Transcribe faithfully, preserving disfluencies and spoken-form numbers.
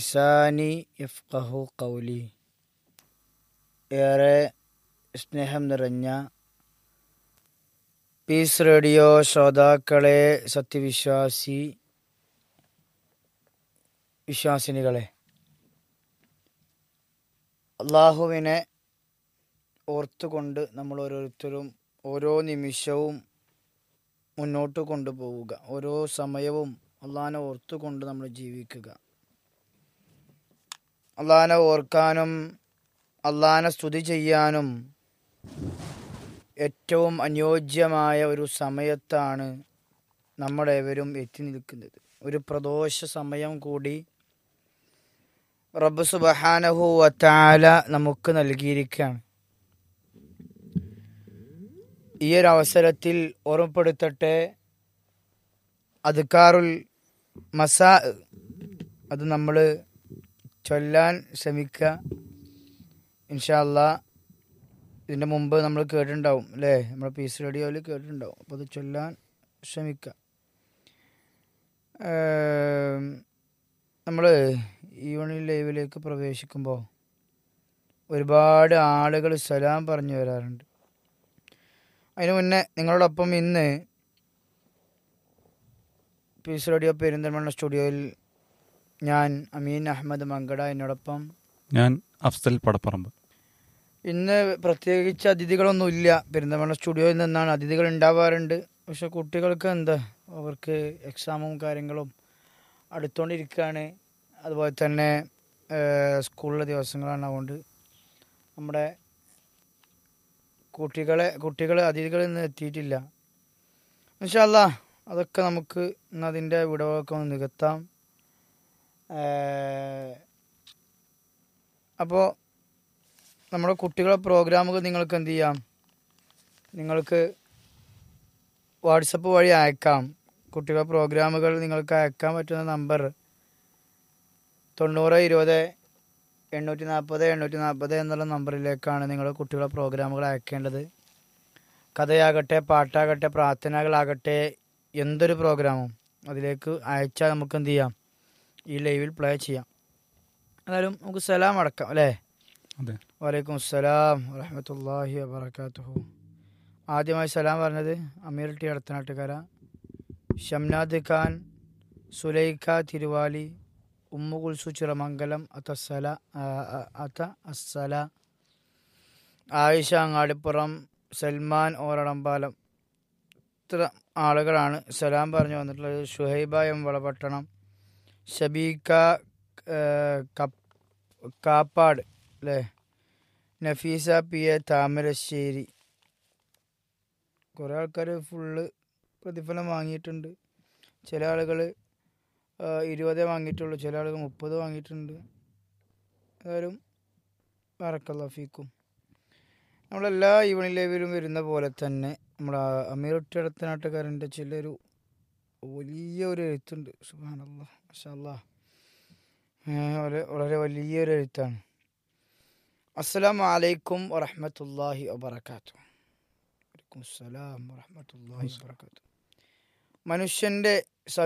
ലിസാനി യഫ്ഖഹു ഖൗലി. ഏറെ സ്നേഹം നിറഞ്ഞ പീസ് റേഡിയോ ശ്രോതാക്കളെ, സത്യവിശ്വാസി വിശ്വാസിനികളെ, അള്ളാഹുവിനെ ഓർത്തുകൊണ്ട് നമ്മൾ ഓരോരുത്തരും ഓരോ നിമിഷവും മുന്നോട്ട് കൊണ്ടുപോവുക. ഓരോ സമയവും അള്ളാഹിനെ ഓർത്തുകൊണ്ട് നമ്മൾ ജീവിക്കുക. അള്ളാഹിനെ ഓർക്കാനും അള്ളാഹിനെ സ്തുതി ചെയ്യാനും ഏറ്റവും അനുയോജ്യമായ ഒരു സമയത്താണ് നമ്മളേവരും എത്തി നിൽക്കുന്നത്. ഒരു പ്രദോഷ സമയം കൂടി റബ്ബ് സുബ്ഹാനഹു വ തആല നമുക്ക് നൽകിയിരിക്കുകയാണ്. ഈ ഒരു അവസരത്തിൽ ഓർമ്മപ്പെടുത്തട്ടെ, അദ്കാറുൽ മസാ അത് നമ്മൾ ചൊല്ലാൻ ശ്രമിക്കുക. ഇൻഷാ അല്ലാഹ് ഇതിൻ്റെ മുമ്പ് നമ്മൾ കേട്ടിട്ടുണ്ടാവും അല്ലേ, നമ്മൾ പീസ് റേഡിയോയിൽ കേട്ടിട്ടുണ്ടാവും. അപ്പോൾ അത് ചൊല്ലാൻ ശ്രമിക്കുക. നമ്മൾ ഈവനിങ് ലൈവിലേക്ക് പ്രവേശിക്കുമ്പോൾ ഒരുപാട് ആളുകൾ സലാം പറഞ്ഞു വരാറുണ്ട്. അതിനു മുന്നേ നിങ്ങളോടൊപ്പം ഇന്ന് പീസ് റേഡിയോ പെരിന്തൽമണ്ണ സ്റ്റുഡിയോയിൽ ഞാൻ അമീൻ അഹമ്മദ് മങ്കട, എന്നോടൊപ്പം ഞാൻ അഫ്സൽ പടപ്പറമ്പ്. ഇന്ന് പ്രത്യേകിച്ച് അതിഥികളൊന്നുമില്ല. പെരിന്തൽമണ്ണ സ്റ്റുഡിയോയിൽ നിന്നാണ് അതിഥികൾ ഉണ്ടാവാറുണ്ട്. പക്ഷെ കുട്ടികൾക്ക് എന്താ, അവർക്ക് എക്സാമും കാര്യങ്ങളും അടുത്തുകൊണ്ടിരിക്കുകയാണ്. അതുപോലെ തന്നെ സ്കൂളിലെ ദിവസങ്ങളാണ്. അതുകൊണ്ട് നമ്മുടെ കുട്ടികളെ കുട്ടികൾ അതിഥികളിൽ നിന്ന് എത്തിയിട്ടില്ല. ഇൻഷാ അല്ലാഹ് അതൊക്കെ നമുക്ക് ഇന്ന് അതിൻ്റെ വിടവൊക്കെ ഒന്ന് നികത്താം. അപ്പോൾ നമ്മുടെ കുട്ടികളെ പ്രോഗ്രാമുകൾ നിങ്ങൾക്ക് എന്ത് ചെയ്യാം, നിങ്ങൾക്ക് വാട്സപ്പ് വഴി അയക്കാം. കുട്ടികളുടെ പ്രോഗ്രാമുകൾ നിങ്ങൾക്ക് അയക്കാൻ പറ്റുന്ന നമ്പർ തൊണ്ണൂറ് ഇരുപത് എണ്ണൂറ്റി നാൽപ്പത് എണ്ണൂറ്റി നാൽപ്പത് എന്നുള്ള നമ്പറിലേക്കാണ് നിങ്ങൾ കുട്ടികളുടെ പ്രോഗ്രാമുകൾ അയക്കേണ്ടത്. കഥയാകട്ടെ, പാട്ടാകട്ടെ, പ്രാർത്ഥനകളാകട്ടെ, എന്തൊരു പ്രോഗ്രാമും അതിലേക്ക് അയച്ചാൽ നമുക്ക് എന്ത് ചെയ്യാം, ഈ ലൈവിൽ പ്ലേ ചെയ്യാം. എന്നാലും നമുക്ക് സലാം അടക്കാം അല്ലേ. അതെ, വലൈക്കും അസ്സലാം വറഹ്മത്തുള്ളാഹി വബറകാതുഹു. ആദ്യമായി സലാം പറഞ്ഞത് അമീർ ടി അടുത്തനാട്ടുകാര, ഷംനാദ് ഖാൻ, സുലൈഖ തിരുവാലി, ഉമ്മു കുൽസു ചിറമംഗലം, അത്തസല അത്ത അസ്സല, ആയിഷ അങ്ങാടിപ്പുറം, സൽമാൻ ഓരടമ്പാലം, ഇത്ര ആളുകളാണ് സലാം പറഞ്ഞു വന്നിട്ടുള്ളത്. ഷുഹൈബ എം വളപട്ടണം, ഷബീക്ക കാപ്പാട് അല്ലേ, നഫീസ പി എ താമരശ്ശേരി. കുറേ ആൾക്കാർ ഫുള്ള് പ്രതിഫലം വാങ്ങിയിട്ടുണ്ട്. ചില ആളുകൾ ഇരുപതേ വാങ്ങിയിട്ടുള്ളൂ, ചില ആളുകൾ മുപ്പത് വാങ്ങിയിട്ടുണ്ട്. ഏതായാലും ബറക്കല്ലാഹു ഫീക്കും. നമ്മളെല്ലാ ഈവനിങ് ലൈവിലും വരുന്ന പോലെ തന്നെ നമ്മുടെ അമീർ അടുത്ത നാട്ടുകാരൻ്റെ ചിലൊരു വലിയൊരു എഴുത്തുണ്ട്. സുബ്ഹാനല്ലാഹ്, മാഷാ അല്ലാഹ്, വളരെ വളരെ വലിയൊരു എഴുത്താണ്. അസ്സലാമു അലൈക്കും വറഹ്മത്തുള്ളാഹി വബറകാതുഹു. വലൈക്കും അസ്സലാം വറഹ്മത്തുള്ളാഹി വബറകാതുഹു. മനുഷ്യൻ്റെ